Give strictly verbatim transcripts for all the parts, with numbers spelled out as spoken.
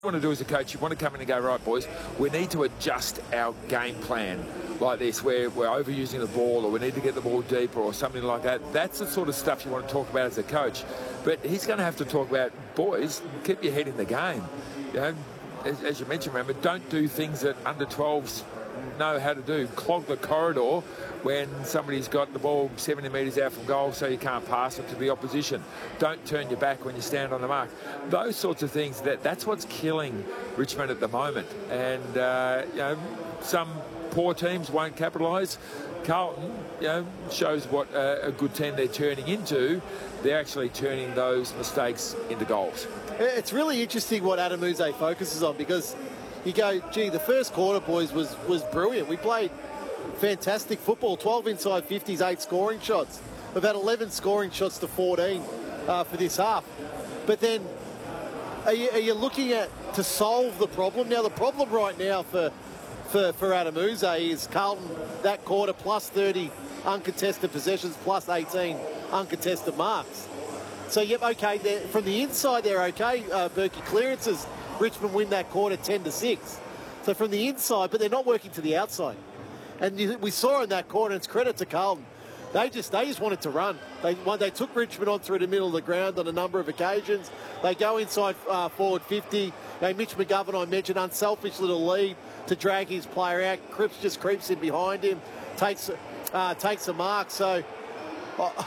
want to do as a coach, you want to come in and go, right, boys, we need to adjust our game plan like this, where we're overusing the ball, or we need to get the ball deeper, or something like that. That's the sort of stuff you want to talk about as a coach. But he's going to have to talk about, boys, keep your head in the game. You know, as, as you mentioned, remember, don't do things that under twelves know how to do. Clog the corridor when somebody's got the ball seventy metres out from goal so you can't pass it to the opposition. Don't turn your back when you stand on the mark. Those sorts of things, that, that's what's killing Richmond at the moment. And, uh, you know, some poor teams won't capitalise. Carlton, you know, shows what uh, a good team they're turning into. They're actually turning those mistakes into goals. It's really interesting what Adem focuses on, because you go, gee, the first quarter, boys, was, was brilliant. We played fantastic football, twelve inside fifties, eight scoring shots. We've had eleven scoring shots to fourteen uh, for this half. But then, are you, are you looking at to solve the problem? Now, the problem right now for for, for Adem is Carlton, that quarter, plus thirty uncontested possessions, plus eighteen uncontested marks. So, yep, okay, from the inside they're okay. Uh, Berkey clearances, Richmond win that quarter ten to six. So from the inside, but they're not working to the outside. And you, we saw in that quarter, and it's credit to Carlton, they just they just wanted to run. They they took Richmond on through the middle of the ground on a number of occasions. They go inside uh, forward fifty. You know, Mitch McGovern, I mentioned, unselfish little lead to drag his player out. Cripps just creeps in behind him, takes uh, takes a mark. So I,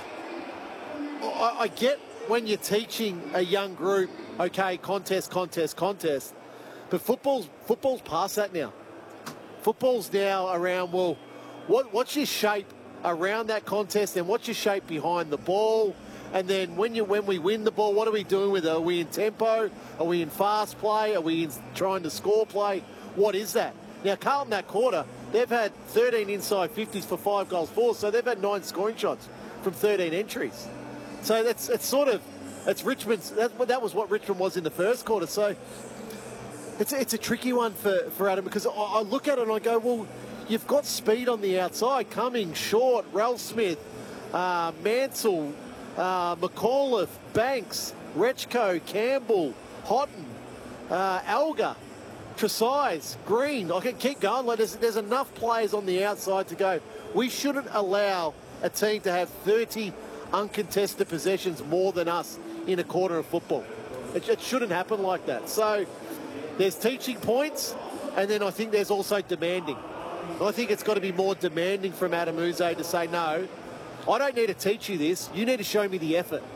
I, I get when you're teaching a young group, okay, contest, contest, contest. But football's, football's past that now. Football's now around, well, what, what's your shape around that contest, and what's your shape behind the ball? And then when you when we win the ball, what are we doing with it? Are we in tempo? Are we in fast play? Are we in trying to score play? What is that? Now, Carlton that quarter, they've had thirteen inside fifties for five goals for, so they've had nine scoring shots from thirteen entries. So that's it's sort of, it's Richmond's, that, that was what Richmond was in the first quarter. So it's, it's a tricky one for, for Adem, because I, I look at it and I go, well, you've got speed on the outside, Cummings, Short, Ralph Smith, uh, Mansell, uh, McAuliffe, Banks, Rechko, Campbell, Houghton, uh, Alga, Tresize, Green. I can keep going. Like there's, there's enough players on the outside to go. We shouldn't allow a team to have thirty uncontested possessions more than us in a quarter of football. It, it shouldn't happen like that. So there's teaching points, and then I think there's also demanding. I think it's got to be more demanding from Adem Yze to say, no, I don't need to teach you this. You need to show me the effort.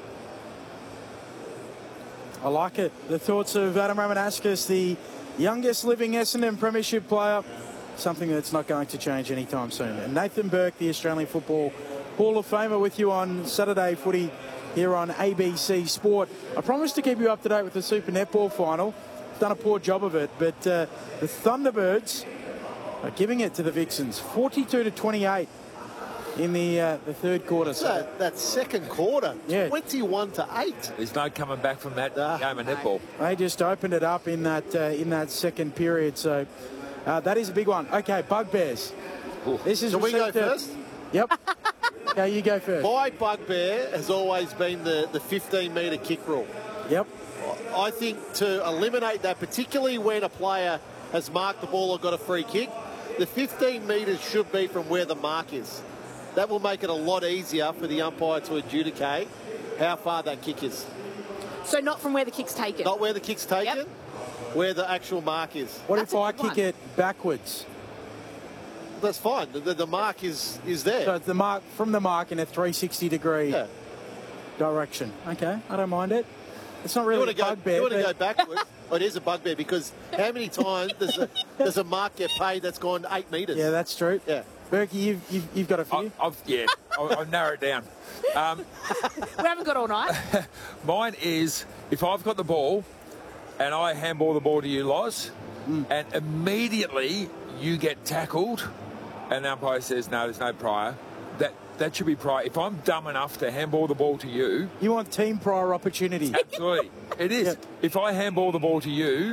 I like it. The thoughts of Adam Ramanauskas, the youngest living Essendon Premiership player, something that's not going to change anytime soon. And Nathan Burke, the Australian Football Hall of Famer, with you on Saturday Footy here on A B C Sport. I promised to keep you up to date with the Super Netball final. Done a poor job of it, but uh, the Thunderbirds are giving it to the Vixens, forty-two to twenty-eight in the uh, the third quarter. So that, that second quarter, yeah. twenty-one to eight. There's no coming back from that uh, game of netball. They just opened it up in that uh, in that second period. So uh, that is a big one. Okay, Bugbears. Ooh. This is. Can we go first? Yep. Okay, you go first. My bugbear has always been the the fifteen metre kick rule. Yep. I think to eliminate that, particularly when a player has marked the ball or got a free kick, the fifteen metres should be from where the mark is. That will make it a lot easier for the umpire to adjudicate how far that kick is. So not from where the kick's taken? Not where the kick's taken, yep. Where the actual mark is. What That's if I kick one. it backwards? That's fine. The, the, the mark is, is there. So it's the mark from the mark in a three sixty degree yeah. direction. Okay, I don't mind it. It's not really a bugbear. You want to go backwards? Oh, it is a bugbear, because how many times does a, does a mark get paid that's gone eight metres? Yeah, that's true. Yeah. Berkey, you've, you've, you've got a few? I've, I've, yeah, I'll, I'll narrow it down. Um, we haven't got all night. Mine is, if I've got the ball and I handball the ball to you, Loz, mm. and immediately you get tackled and the umpire says, no, there's no prior, that that should be prior. If I'm dumb enough to handball the ball to you... You want team prior opportunity. Absolutely. It is. Yep. If I handball the ball to you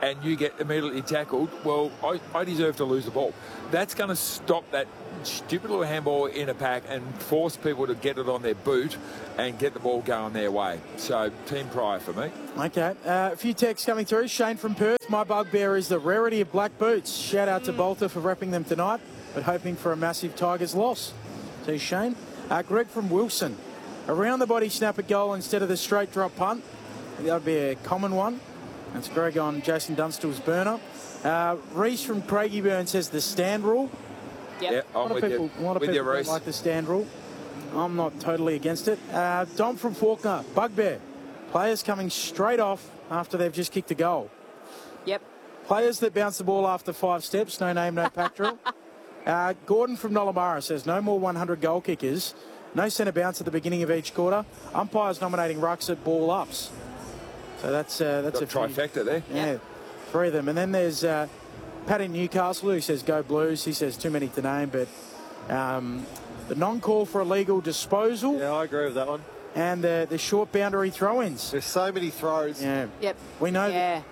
and you get immediately tackled, well, I, I deserve to lose the ball. That's going to stop that stupid little handball in a pack and force people to get it on their boot and get the ball going their way. So, team Pryor for me. Okay, uh, a few texts coming through. Shane from Perth. My bugbear is the rarity of black boots. Shout out to Bolter for repping them tonight, but hoping for a massive Tigers loss. So, Shane. Uh, Greg from Wilson. Around the body snap at goal instead of the straight drop punt. That would be a common one. That's Greg on Jason Dunstall's burner. Uh, Reese from Craigieburn says the stand rule. Yep. Yeah, A I'm lot of with people, you. a lot of with people you, don't Reese. like the stand rule. I'm not totally against it. Uh, Dom from Faulkner. Bugbear. Players coming straight off after they've just kicked a goal. Yep. Players that bounce the ball after five steps. No name, no pack drill. Uh, Gordon from Nollamara says no more one hundred goal kickers. No centre bounce at the beginning of each quarter. Umpires nominating rucks at ball ups. So that's uh, that's Got a a few- trifecta there. Yeah, three of them. And then there's uh, Pat in Newcastle who says go Blues. He says too many to name, but um, the non-call for illegal disposal Yeah, I agree with that one. and the, the short boundary throw-ins. There's so many throws. Yeah, Yep. we know. Yeah.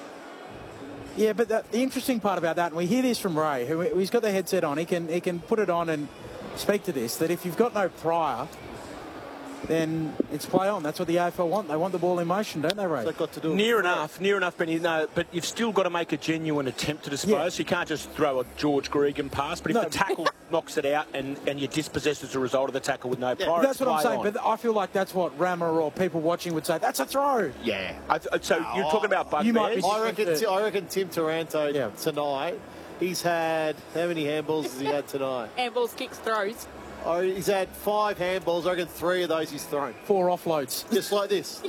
Yeah, but the, the interesting part about that, and we hear this from Ray, who he's got the headset on. He can he can put it on and speak to this. That if you've got no prior, then it's play on. That's what the A F L want. They want the ball in motion, don't they, Ray? They've got to do it. Near enough, near enough, Benny. No, but you've still got to make a genuine attempt to dispose. Yeah. You can't just throw a George Gregan pass. But if No. the tackle knocks it out and, and you're dispossessed as a result of the tackle with no prior, That's it's what I'm play saying. on. But I feel like that's what Rammer or people watching would say. That's a throw. yeah. I, th- so you're talking about bugbears. You might be- I reckon, Yeah. I reckon Tim Taranto Yeah. tonight, he's had, how many handballs has he had tonight? Handballs, kicks, throws. Oh, he's had five handballs. I reckon three of those he's thrown. Four offloads. Just like this.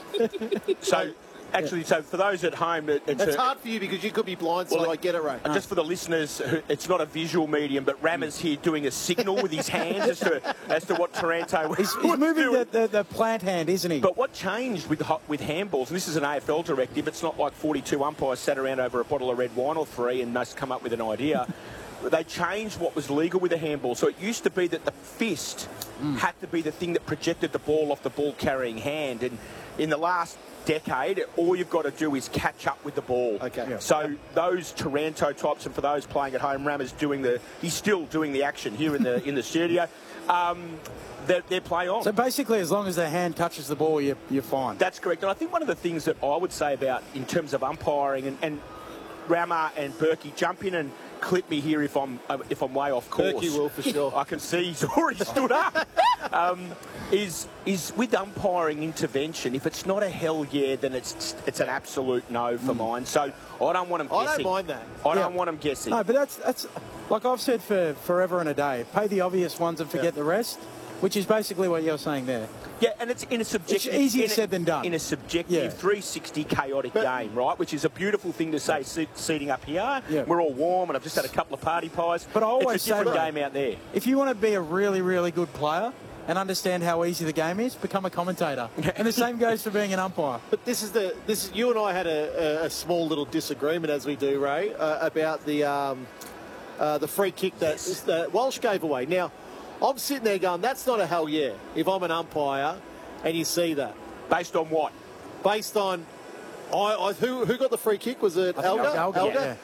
So actually, so for those at home, it, it's It's a, hard for you because you could be blind, so Well, I get it right. And just for the listeners, who- it's not a visual medium, but Rammer's here doing a signal with his hands as to as to what Taranto He's, was he's moving doing. the, the, the plant hand, isn't he? But what changed with ho- with handballs, and this is an A F L directive, it's not like forty-two umpires sat around over a bottle of red wine or three and must come up with an idea. They changed what was legal with a handball. So it used to be that the fist had to be the thing that projected the ball off the ball-carrying hand. And in the last decade, all you've got to do is catch up with the ball. Okay. Yeah. So those Taranto types, and for those playing at home, Rammer's doing the, he's still doing the action here in the in the studio. Um, they're, they're play on. So basically, as long as the hand touches the ball, you're, you're fine. That's correct. And I think one of the things that I would say about in terms of umpiring, and, and Rammer and Berkey, jump in and clip me here if I'm uh, if I'm way off course. Berkey will for sure. I can see he's already stood up. Um, is is with umpiring intervention? If it's not a hell yeah, then it's it's an absolute no for mine. So I don't want them I guessing. don't mind that. I don't Yeah. want them guessing. No, but that's that's like I've said for forever and a day. Pay the obvious ones and forget Yeah. the rest, which is basically what you're saying there. Yeah, and it's in a subjective... It's easier in a- said than done. In a subjective Yeah. three sixty chaotic But- game, right? Which is a beautiful thing to say, se- seating up here. Yeah. We're all warm, and I've just had a couple of party pies. But I always it's a different say, game out there. If you want to be a really, really good player and understand how easy the game is, become a commentator. And the same goes for being an umpire. But this is the this is you and I had a, a, a small little disagreement as we do, Ray, uh, about the um, uh, the free kick that, that Walsh gave away. Now, I'm sitting there going, that's not a hell yeah. If I'm an umpire and you see that, Based on what? based on I, I who who got the free kick? Was it I think Elder? Elder, Elder? yeah.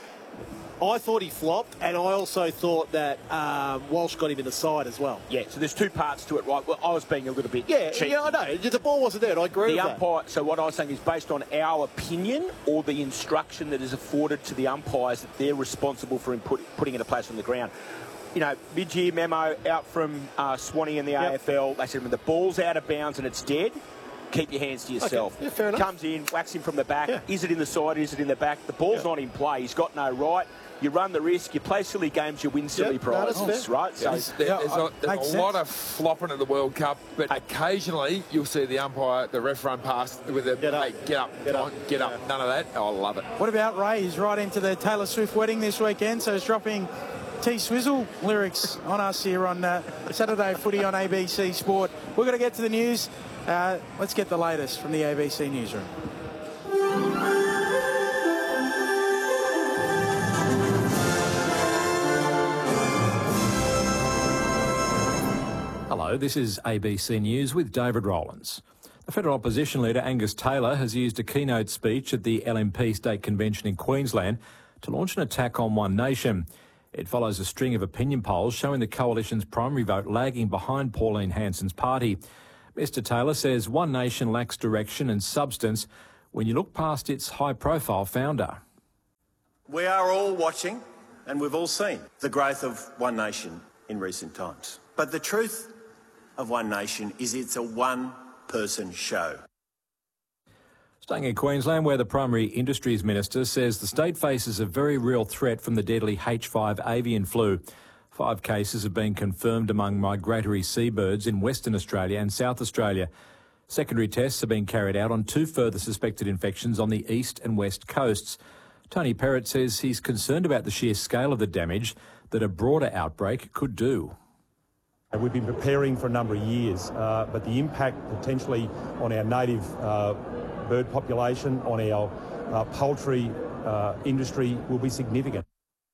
I thought he flopped, and I also thought that um, Walsh got him in the side as well. Yeah, so there's two parts to it, right? Well, I was being a little bit Yeah, cheeky. yeah, I know. The ball wasn't there, and I agree The with that. umpire, so what I was saying is based on our opinion or the instruction that is afforded to the umpires that they're responsible for input, putting into place on the ground. You know, mid-year memo out from uh, Swanee and the Yep. A F L. They said when the ball's out of bounds and it's dead, keep your hands to yourself. Yeah, fair enough. Comes in, whacks him from the back. Yeah. Is it in the side? Is it in the back? The ball's Yeah. not in play. He's got no right. You run the risk. You play silly games. You win silly Yep, no, that's prizes, fair. right? So There's, there's, Yeah, there's I- a, there's makes a lot sense. of flopping at the World Cup, but occasionally you'll see the umpire, the ref run past with a Get up. hey, get up, Get come up. on, get up. None of that. Oh, I love it. What about Ray? He's right into the Taylor Swift wedding this weekend, so he's dropping T-Swizzle lyrics on us here on uh, Saturday Footy on A B C Sport. We're going to get to the news. Uh, let's get the latest from the A B C newsroom. Hello, this is A B C News with David Rowlands. The federal opposition leader Angus Taylor has used a keynote speech at the L N P State Convention in Queensland to launch an attack on One Nation. It follows a string of opinion polls showing the coalition's primary vote lagging behind Pauline Hanson's party. Mister Taylor says One Nation lacks direction and substance when you look past its high-profile founder. We are all watching, and we've all seen the growth of One Nation in recent times. But the truth of One Nation is it's a one-person show. Staying in Queensland, where the Primary Industries Minister says the state faces a very real threat from the deadly H five avian flu. Five cases have been confirmed among migratory seabirds in Western Australia and South Australia. Secondary tests have been carried out on two further suspected infections on the east and west coasts. Tony Perrott says he's concerned about the sheer scale of the damage that a broader outbreak could do. We've been preparing for a number of years, uh, but the impact potentially on our native uh, bird population, on our uh, poultry uh, industry will be significant.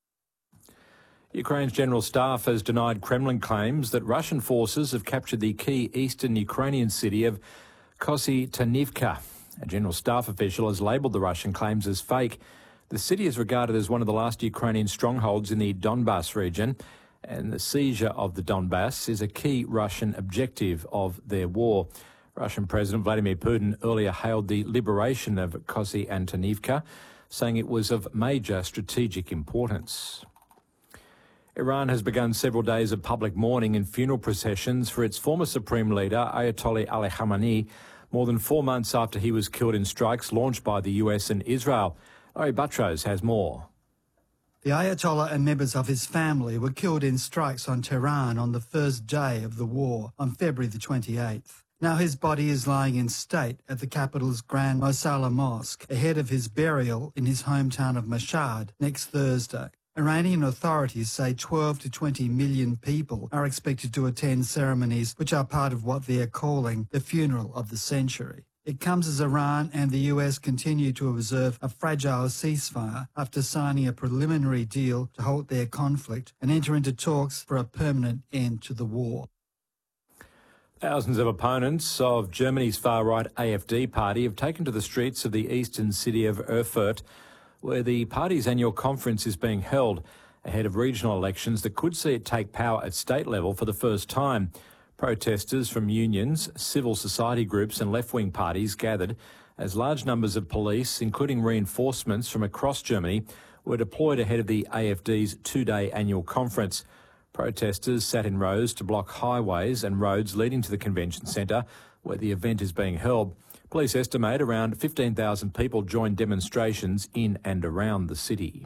Ukraine's general staff has denied Kremlin claims that Russian forces have captured the key eastern Ukrainian city of Kostyantynivka. A general staff official has labelled the Russian claims as fake. The city is regarded as one of the last Ukrainian strongholds in the Donbas region, and the seizure of the Donbass is a key Russian objective of their war. Russian President Vladimir Putin earlier hailed the liberation of Kostyantynivka, saying it was of major strategic importance. Iran has begun several days of public mourning and funeral processions for its former supreme leader, Ayatollah Ali Khamenei, more than four months after he was killed in strikes launched by the U S and Israel. Larry Buttrose has more. The Ayatollah and members of his family were killed in strikes on Tehran on the first day of the war, on February the twenty-eighth. Now his body is lying in state at the capital's Grand Mosala Mosque, ahead of his burial in his hometown of Mashhad next Thursday. Iranian authorities say twelve to twenty million people are expected to attend ceremonies which are part of what they are calling the funeral of the century. It comes as Iran and the U S continue to observe a fragile ceasefire after signing a preliminary deal to halt their conflict and enter into talks for a permanent end to the war. Thousands of opponents of Germany's far-right A F D party have taken to the streets of the eastern city of Erfurt, where the party's annual conference is being held ahead of regional elections that could see it take power at state level for the first time. Protesters from unions, civil society groups and left-wing parties gathered as large numbers of police, including reinforcements from across Germany, were deployed ahead of the A F D's two-day annual conference. Protesters sat in rows to block highways and roads leading to the convention centre where the event is being held. Police estimate around fifteen thousand people joined demonstrations in and around the city.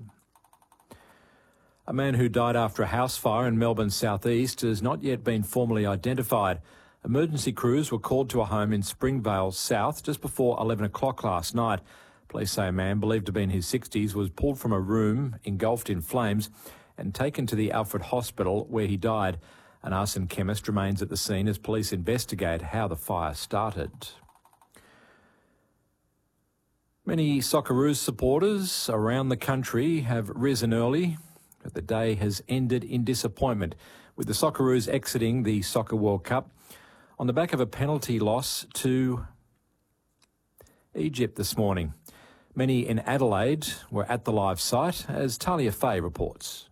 A man who died after a house fire in Melbourne's southeast has not yet been formally identified. Emergency crews were called to a home in Springvale South just before eleven o'clock last night. Police say a man believed to be in his sixties was pulled from a room engulfed in flames and taken to the Alfred Hospital where he died. An arson chemist remains at the scene as police investigate how the fire started. Many Socceroos supporters around the country have risen early, but the day has ended in disappointment, with the Socceroos exiting the Soccer World Cup on the back of a penalty loss to Egypt this morning. Many in Adelaide were at the live site, as Talia Fay reports.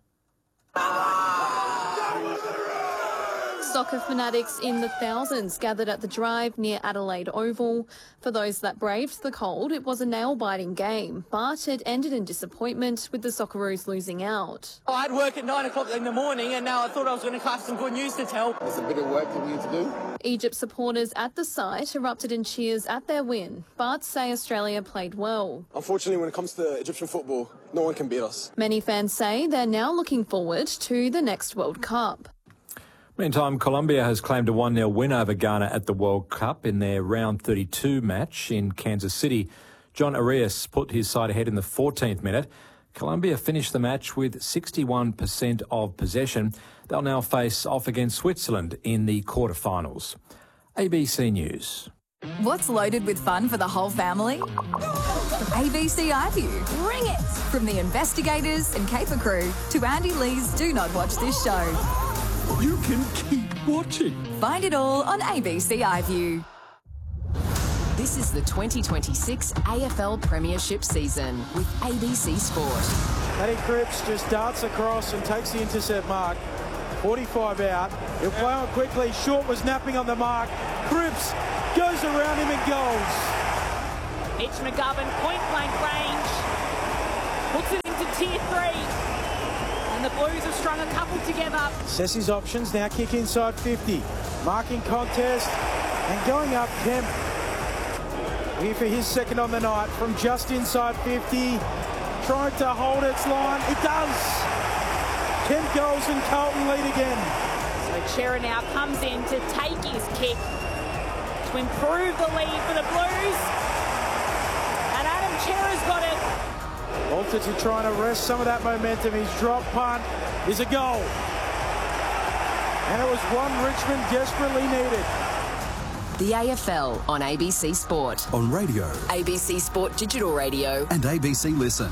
Soccer fanatics in the thousands gathered at the drive near Adelaide Oval. For those that braved the cold, it was a nail-biting game, but it ended in disappointment with the Socceroos losing out. I had work at nine o'clock in the morning and now I thought I was going to have some good news to tell. There's a bit of work that we need to do. Egypt supporters at the site erupted in cheers at their win, but say Australia played well. Unfortunately, when it comes to Egyptian football, no one can beat us. Many fans say they're now looking forward to the next World Cup. Meantime, Colombia has claimed a one nil win over Ghana at the World Cup in their round thirty-two match in Kansas City. John Arias put his side ahead in the fourteenth minute. Colombia finished the match with sixty-one percent of possession. They'll now face off against Switzerland in the quarterfinals. A B C News. What's loaded with fun for the whole family? A B C iView. Bring it! From the investigators and caper crew to Andy Lee's Do Not Watch This Show. You can keep watching. Find it all on A B C iView. This is the twenty twenty-six A F L Premiership season with A B C Sport. Paddy Cripps just darts across and takes the intercept mark. forty-five out. He'll play on quickly. Short was napping on the mark. Cripps goes around him and goals. Mitch McGovern, point blank range. Puts it into tier three. And the Blues have strung a couple together. Says his options. Now kick inside fifty. Marking contest. And going up, Kemp. Here for his second on the night from just inside fifty. Trying to hold its line. It does. Kemp goes and Carlton lead again. So Chera now comes in to take his kick to improve the lead for the Blues. And Adam Chera's got it. Walter to try and arrest some of that momentum. His drop punt is a goal. And it was one Richmond desperately needed. The A F L on A B C Sport. On radio. A B C Sport Digital Radio. And A B C Listen.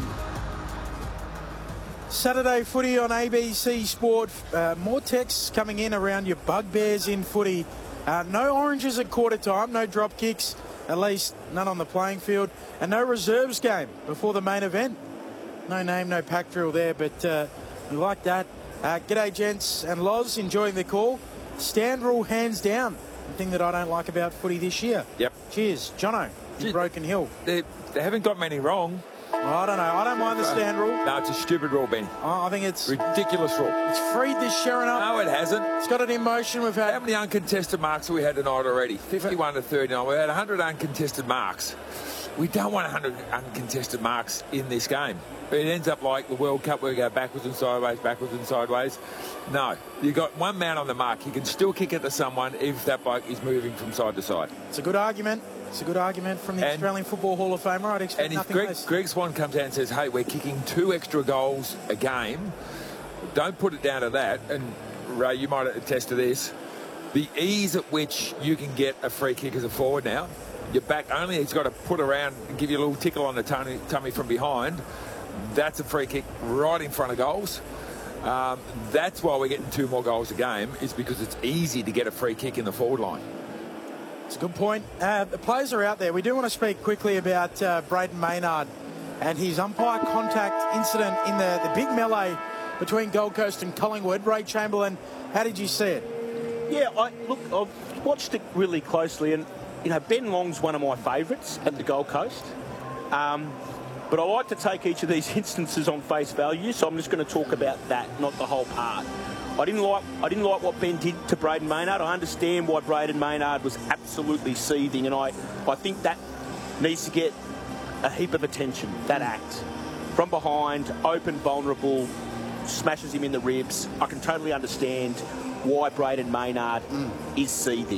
Saturday footy on A B C Sport. Uh, more texts coming in around your bugbears in footy. Uh, no oranges at quarter time, no drop kicks, at least none on the playing field, and no reserves game before the main event. No name, no pack drill there, but uh, we like that. Uh, g'day, gents and Loz, enjoying the call. Stand rule hands down. The thing that I don't like about footy this year. Yep. Cheers, Jono, in Broken Hill. They, they haven't got many wrong. Oh, I don't know. I don't mind the stand rule. No, it's a stupid rule, Benny. Oh, I think it's... ridiculous rule. It's freed this Sharon up. No, it hasn't. It's got an emotion we've had. How many uncontested marks have we had tonight already? fifty-one to thirty-nine. We had one hundred uncontested marks. We don't want one hundred uncontested marks in this game. It ends up like the World Cup where we go backwards and sideways, backwards and sideways. No, you've got one man on the mark. You can still kick it to someone if that bloke is moving from side to side. It's a good argument. It's a good argument from the and, Australian Football Hall of Famer. I'd expect and if nothing Greg, less. Greg Swan comes out and says, hey, we're kicking two extra goals a game, don't put it down to that. And Ray, you might attest to this. The ease at which you can get a free kick as a forward now, your back only has got to put around and give you a little tickle on the tummy, tummy from behind. That's a free kick right in front of goals. Um, that's why we're getting two more goals a game, is because it's easy to get a free kick in the forward line. It's a good point. Uh, the players are out there. We do want to speak quickly about uh, Braden Maynard and his umpire contact incident in the, the big melee between Gold Coast and Collingwood. Ray Chamberlain, how did you see it? Yeah, I look, I've watched it really closely, and you know, Ben Long's one of my favourites at the Gold Coast. Um, but I like to take each of these instances on face value, so I'm just going to talk about that, not the whole part. I didn't like I didn't like what Ben did to Braden Maynard. I understand why Braden Maynard was absolutely seething, and I, I think that needs to get a heap of attention, that act. From behind, open, vulnerable, smashes him in the ribs. I can totally understand why Braden Maynard mm. is seething.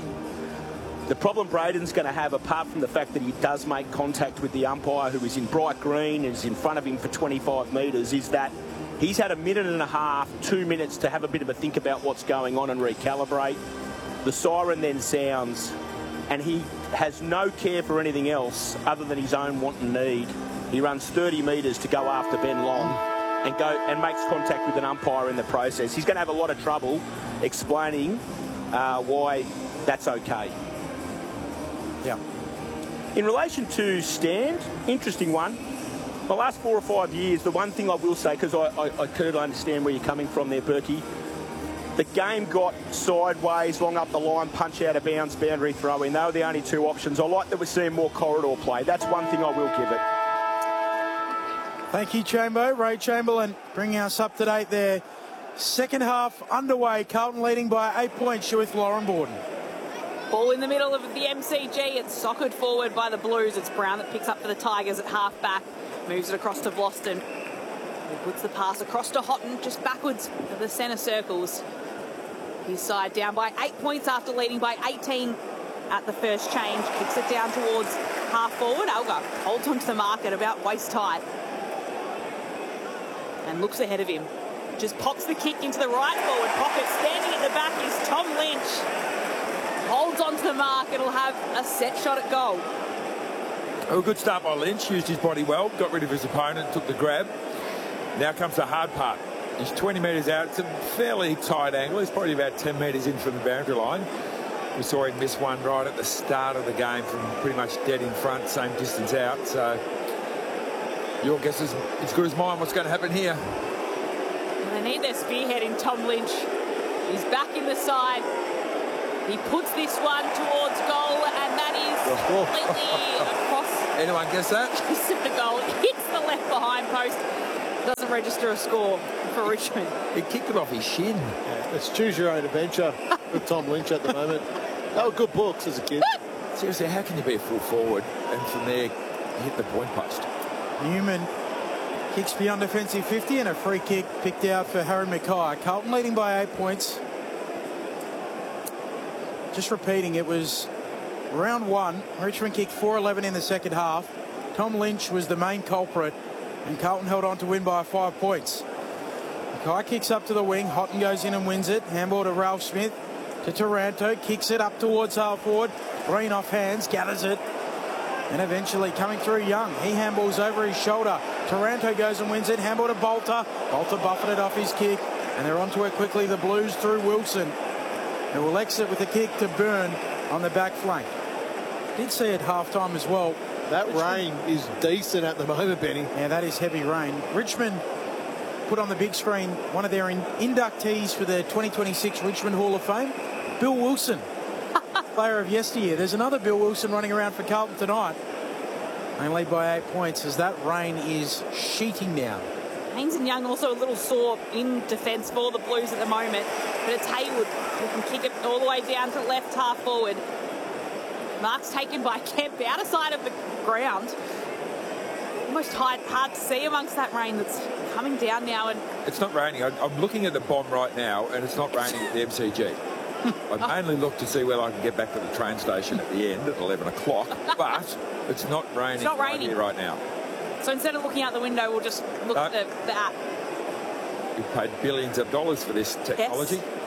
The problem Braden's going to have, apart from the fact that he does make contact with the umpire, who is in bright green and is in front of him for twenty-five metres, is that he's had a minute and a half, two minutes to have a bit of a think about what's going on and recalibrate. The siren then sounds, and he has no care for anything else other than his own want and need. He runs thirty metres to go after Ben Long and go and makes contact with an umpire in the process. He's going to have a lot of trouble explaining uh, why that's okay. Yeah. In relation to stand, interesting one. The last four or five years, the one thing I will say, because I, I, I could understand where you're coming from there, Berkey, the game got sideways, long up the line, punch out of bounds, boundary throw in. They were the only two options. I like that we're seeing more corridor play. That's one thing I will give it. Thank you, Chambo. Ray Chamberlain bringing us up to date there. Second half underway. Carlton leading by eight points with Lauren Borden. Ball in the middle of the M C G. It's soccered forward by the Blues. It's Brown that picks up for the Tigers at half back. Moves it across to Boston. He puts the pass across to Houghton, just backwards of the centre circles. His side down by eight points after leading by eighteen at the first change. Kicks it down towards half forward. Alga holds onto the mark at about waist height. And looks ahead of him. Just pops the kick into the right forward pocket. Standing at the back is Tom Lynch. Holds onto the mark. It'll have a set shot at goal. Oh, good start by Lynch. Used his body well. Got rid of his opponent. Took the grab. Now comes the hard part. He's twenty metres out. It's a fairly tight angle. He's probably about ten metres in from the boundary line. We saw him miss one right at the start of the game from pretty much dead in front, same distance out. So your guess is as good as mine. What's going to happen here? They need their spearhead in Tom Lynch. He's back in the side. He puts this one towards goal, and that is completely across. Anyone guess that? Just of the goal. It hits the left behind post. Doesn't register a score for Richmond. He kicked it off his shin. Yeah, it's choose your own adventure with Tom Lynch at the moment. They were good books as a kid. Seriously, how can you be a full forward and from there hit the point post? Newman kicks beyond defensive fifty and a free kick picked out for Harry Mackay. Carlton leading by eight points. Just repeating, it was round one. Richmond kicked four eleven in the second half. Tom Lynch was the main culprit and Carlton held on to win by five points. Mackay kicks up to the wing. Houghton goes in and wins it. Handball to Ralph Smith. To Taranto. Kicks it up towards half forward. Green off hands. Gathers it. And eventually coming through Young. He handballs over his shoulder. Taranto goes and wins it. Handball to Bolter. Bolter buffeted off his kick. And they're onto it quickly. The Blues through Wilson, who will exit with a kick to Byrne on the back flank. Did see at half-time as well. That Richmond, rain is decent at the moment, Benny. Yeah, that is heavy rain. Richmond put on the big screen one of their in inductees for the twenty twenty-six Richmond Hall of Fame, Bill Wilson, player of yesteryear. There's another Bill Wilson running around for Carlton tonight. They lead by eight points as that rain is sheeting down. Haynes and Young also a little sore in defence for the Blues at the moment, but it's Haywood who can kick it all the way down to left half forward. Mark's taken by Kemp out of side of the ground. Almost hard, hard to see amongst that rain that's coming down now. And it's not raining. I, I'm looking at the bomb right now, and it's not raining at the M C G. I mainly look to see whether I can get back to the train station at the end at eleven o'clock, but it's not raining, it's not raining. Right here right now. So instead of looking out the window, we'll just look no. at the, the app. We've paid billions of dollars for this technology. Yes.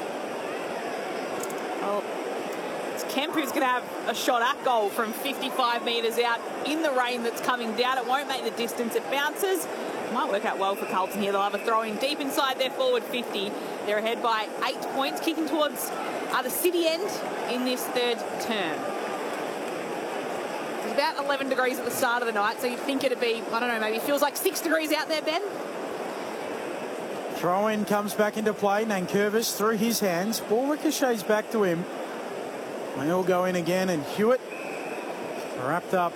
Well, it's Kemp who's going to have a shot at goal from fifty-five metres out in the rain that's coming down. It won't make the distance. It bounces. It might work out well for Carlton here. They'll have a throw in deep inside their forward fifty. They're ahead by eight points, kicking towards uh, the city end in this third term. It's about eleven degrees at the start of the night, so you'd think it'd be, I don't know, maybe it feels like six degrees out there, Ben? Throw-in comes back into play. Nankervis through his hands. Ball ricochets back to him. They all go in again, and Hewitt wrapped up.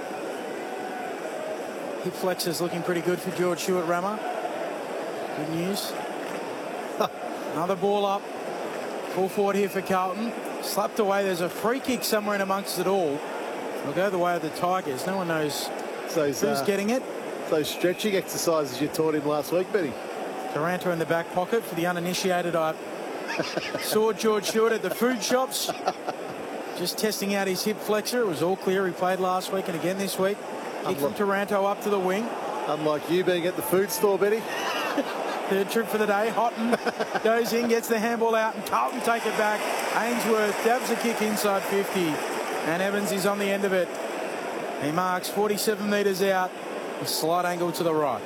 Hip flexors looking pretty good for George Hewitt-Rammer. Good news. Another ball up. Full forward here for Carlton. Slapped away. There's a free kick somewhere in amongst it all. It'll go the way of the Tigers. No one knows those, who's uh, getting it. Those stretching exercises you taught him last week, Benny. Taranto in the back pocket for the uninitiated. I saw George Hewitt at the food shops just testing out his hip flexor. It was all clear. He played last week and again this week. Kick from Taranto up to the wing. Unlike you being at the food store, Benny. Third trip for the day. Houghton goes in, gets the handball out, and Carlton take it back. Ainsworth dabs a kick inside fifty, and Evans is on the end of it. He marks forty-seven metres out, a slight angle to the right.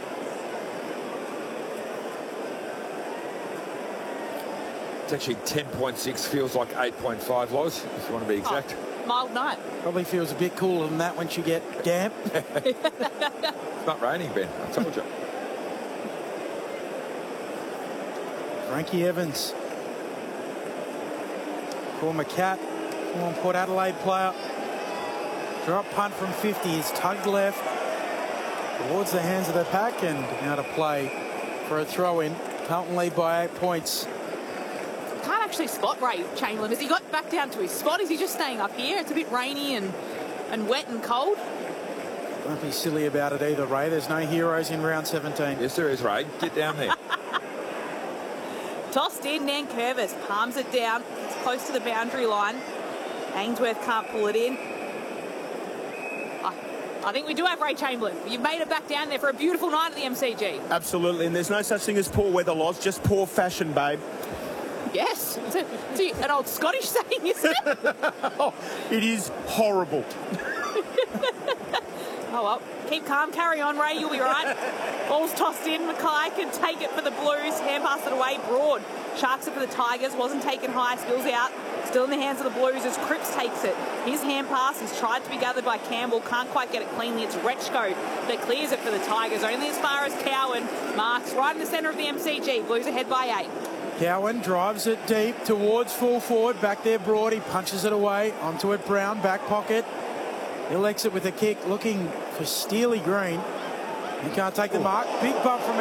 It's actually ten point six, feels like eight point five, Loz, if you want to be exact. Oh, mild night. Probably feels a bit cooler than that once you get damp. It's not raining, Ben, I told you. Frankie Evans. Former Cat, former Port Adelaide player. Drop punt from fifty, is tugged left towards the hands of the pack, and now to play for a throw-in. Carlton lead by eight points. Can't actually spot Ray Chamberlain. Has he got back down to his spot? Is he just staying up here? It's a bit rainy and, and wet and cold. Don't be silly about it either, Ray. There's no heroes in round seventeen. Yes, there is, Ray. Get down there. Tossed in, Nankervis palms it down. It's close to the boundary line. Ainsworth can't pull it in. I, I think we do have Ray Chamberlain. You've made it back down there for a beautiful night at the M C G. Absolutely, and there's no such thing as poor weather, Loz, just poor fashion, babe. Yes, it's, a, it's an old Scottish saying, isn't it? Oh, it is horrible. Oh, well, keep calm, carry on, Ray, you'll be right. Ball's tossed in, Mackay can take it for the Blues, hand pass it away, Broad. Sharks it for the Tigers, wasn't taken high, spills out. Still in the hands of the Blues as Cripps takes it. His hand pass is tried to be gathered by Campbell, can't quite get it cleanly. It's Rechko that clears it for the Tigers, only as far as Cowan. Marks right in the centre of the M C G, Blues ahead by eight. Cowan drives it deep towards full forward. Back there, Broad. He punches it away. Onto it, Brown. Back pocket. He'll exit with a kick, looking for Steely Green. He can't take the mark. Big bump from